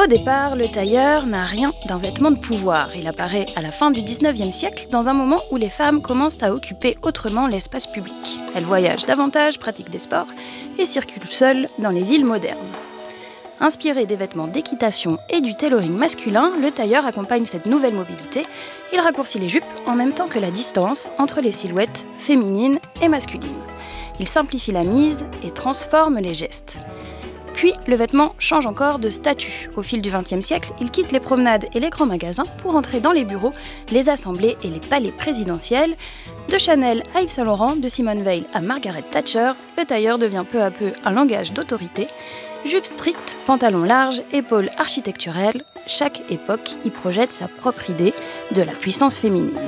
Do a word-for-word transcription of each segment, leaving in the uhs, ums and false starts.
Au départ, le tailleur n'a rien d'un vêtement de pouvoir. Il apparaît à la fin du dix-neuvième siècle, dans un moment où les femmes commencent à occuper autrement l'espace public. Elles voyagent davantage, pratiquent des sports et circulent seules dans les villes modernes. Inspiré des vêtements d'équitation et du tailoring masculin, le tailleur accompagne cette nouvelle mobilité. Il raccourcit les jupes en même temps que la distance entre les silhouettes féminines et masculines. Il simplifie la mise et transforme les gestes. Puis, le vêtement change encore de statut. Au fil du vingtième siècle, il quitte les promenades et les grands magasins pour entrer dans les bureaux, les assemblées et les palais présidentiels. De Chanel à Yves Saint Laurent, de Simone Veil à Margaret Thatcher, le tailleur devient peu à peu un langage d'autorité. Jupe stricte, pantalon large, épaules architecturelles, chaque époque y projette sa propre idée de la puissance féminine.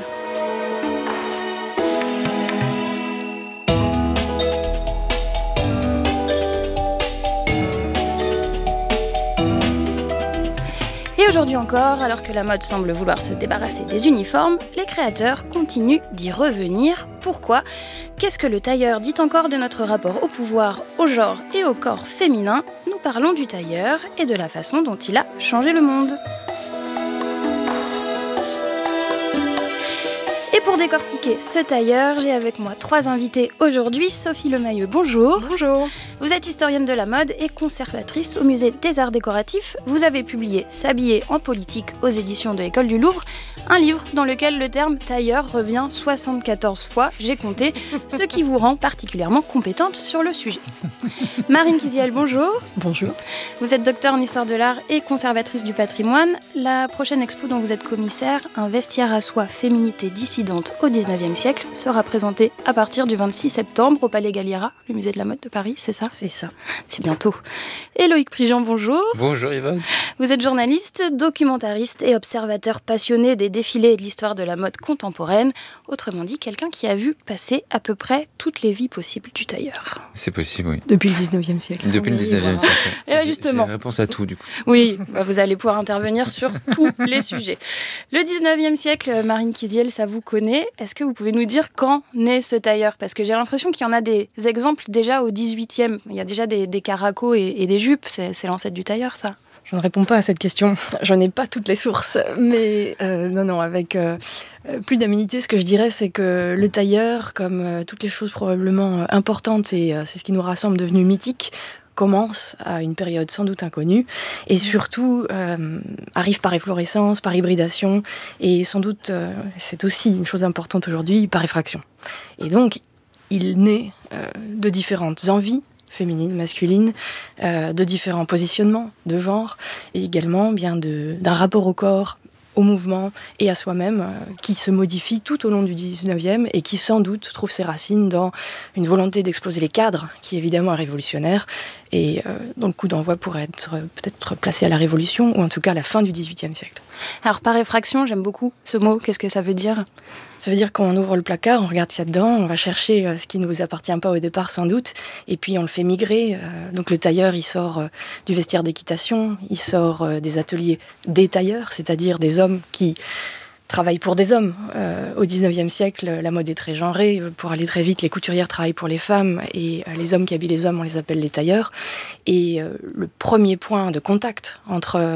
Et aujourd'hui encore, alors que la mode semble vouloir se débarrasser des uniformes, les créateurs continuent d'y revenir. Pourquoi ? Qu'est-ce que le tailleur dit encore de notre rapport au pouvoir, au genre et au corps féminin ? Nous parlons du tailleur et de la façon dont il a changé le monde. Et pour décortiquer ce tailleur, j'ai avec moi trois invités aujourd'hui. Sophie Lemayeux, bonjour. Bonjour. Vous êtes historienne de la mode et conservatrice au musée des Arts Décoratifs. Vous avez publié S'habiller en politique aux éditions de l'École du Louvre, un livre dans lequel le terme tailleur revient soixante-quatorze fois, j'ai compté, ce qui vous rend particulièrement compétente sur le sujet. Marine Kiziel, bonjour. Bonjour. Vous êtes docteur en histoire de l'art et conservatrice du patrimoine. La prochaine expo dont vous êtes commissaire, Un vestiaire à soie, féminité dissidente au dix-neuvième siècle, sera présentée à partir du vingt-six septembre au Palais Galliera, le musée de la mode de Paris, c'est ça ? C'est ça. C'est bientôt. Et Loïc Prigent, bonjour. Bonjour Yvonne. Vous êtes journaliste, documentariste et observateur passionné des défilés et de l'histoire de la mode contemporaine. Autrement dit, quelqu'un qui a vu passer à peu près toutes les vies possibles du tailleur. C'est possible, oui. Depuis le dix-neuvième siècle. Depuis oui, le dix-neuvième voilà. siècle. Et justement. J'ai réponse à tout, du coup. Oui, bah vous allez pouvoir intervenir sur tous les sujets. Le dix-neuvième siècle, Marine Kiziel, ça vous connaît. Est-ce que vous pouvez nous dire quand naît ce tailleur ? Parce que j'ai l'impression qu'il y en a des exemples déjà au dix-huitième. Il y a déjà des, des caracos et, et des jupes. C'est, c'est l'ancêtre du tailleur, ça. Je ne réponds pas à cette question. Je n'ai pas toutes les sources. Mais euh, non, non, avec euh, plus d'aménité, ce que je dirais, c'est que le tailleur, comme euh, toutes les choses probablement euh, importantes, et euh, c'est ce qui nous rassemble, devenu mythique, commence à une période sans doute inconnue et surtout euh, arrive par efflorescence, par hybridation et sans doute, euh, c'est aussi une chose importante aujourd'hui, par effraction. Et donc, il naît euh, de différentes envies féminines, masculines, euh, de différents positionnements de genre et également bien de, d'un rapport au corps, au mouvement et à soi-même euh, qui se modifie tout au long du dix-neuvième et qui sans doute trouve ses racines dans une volonté d'exploser les cadres qui évidemment est révolutionnaire et euh, dont le coup d'envoi pourrait être euh, peut-être placé à la Révolution ou en tout cas à la fin du dix-huitième siècle. Alors par effraction, j'aime beaucoup ce mot, qu'est-ce que ça veut dire ? Ça veut dire qu'on ouvre le placard, on regarde ce qu'il y a dedans, on va chercher euh, ce qui ne nous appartient pas au départ sans doute, et puis on le fait migrer. Euh, donc le tailleur, il sort euh, du vestiaire d'équitation, il sort euh, des ateliers des tailleurs, c'est-à-dire des hommes qui travaillent pour des hommes. Euh, au dix-neuvième siècle, la mode est très genrée. Pour aller très vite, les couturières travaillent pour les femmes et euh, les hommes qui habillent les hommes, on les appelle les tailleurs. Et euh, le premier point de contact entre